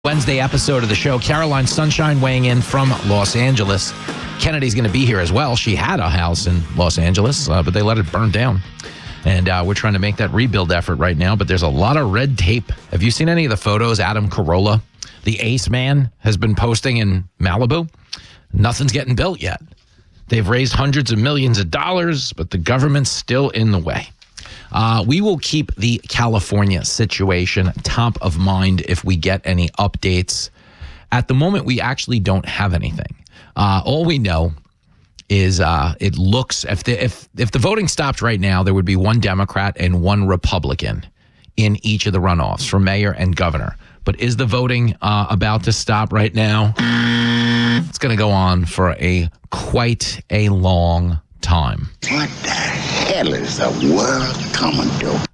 Wednesday episode of the show. Caroline Sunshine weighing in from Los Angeles. Kennedy's going to be here as well. She had a house in Los Angeles, but they let it burn down. And we're trying to make that rebuild effort right now, but there's a lot of red tape. Have you seen any of the photos Adam Carolla, the ace man, has been posting in Malibu? Nothing's getting built yet. They've raised hundreds of millions of dollars, but the government's still in the way. We will keep the California situation top of mind if we get any updates. At the moment, we actually don't have anything. All we know is it looks, if the voting stopped right now, there would be one Democrat and one Republican in each of the runoffs for mayor and governor. But is the voting about to stop right now? It's going to go on for quite a long time. What the hell is the world coming to?